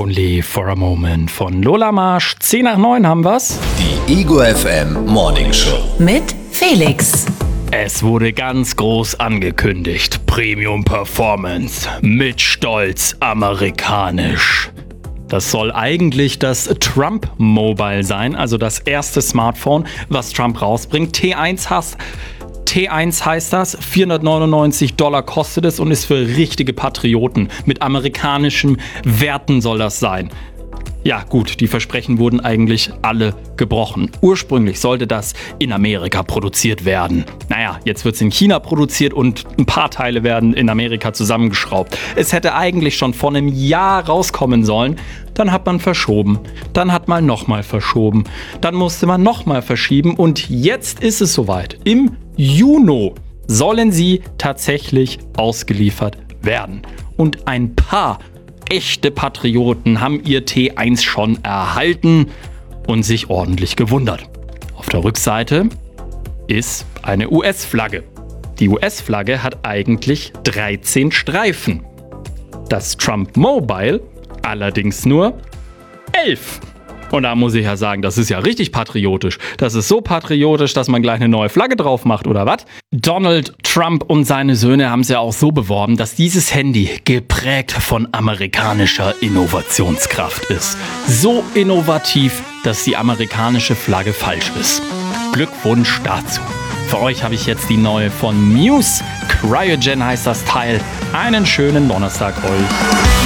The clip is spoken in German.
Only for a Moment von Lola Marsch. 10 nach 9 haben wir's. Die Ego FM Morning Show. Mit Felix. Es wurde ganz groß angekündigt. Premium Performance. Mit Stolz amerikanisch. Das soll eigentlich das Trump Mobile sein, also das erste Smartphone, was Trump rausbringt. T1 heißt das, $499 kostet es und ist für richtige Patrioten. Mit amerikanischen Werten soll das sein. Ja gut, die Versprechen wurden eigentlich alle gebrochen. Ursprünglich sollte das in Amerika produziert werden. Naja, jetzt wird es in China produziert und ein paar Teile werden in Amerika zusammengeschraubt. Es hätte eigentlich schon vor einem Jahr rauskommen sollen. Dann hat man verschoben. Dann hat man nochmal verschoben. Dann musste man nochmal verschieben und jetzt ist es soweit. Im Juni sollen sie tatsächlich ausgeliefert werden. Und ein paar echte Patrioten haben ihr T1 schon erhalten und sich ordentlich gewundert. Auf der Rückseite ist eine US-Flagge. Die US-Flagge hat eigentlich 13 Streifen. Das Trump Mobile allerdings nur 11. Und da muss ich ja sagen, das ist ja richtig patriotisch. Das ist so patriotisch, dass man gleich eine neue Flagge drauf macht, oder was? Donald Trump und seine Söhne haben es ja auch so beworben, dass dieses Handy geprägt von amerikanischer Innovationskraft ist. So innovativ, dass die amerikanische Flagge falsch ist. Glückwunsch dazu. Für euch habe ich jetzt die neue von Muse. Cryogen heißt das Teil. Einen schönen Donnerstag euch.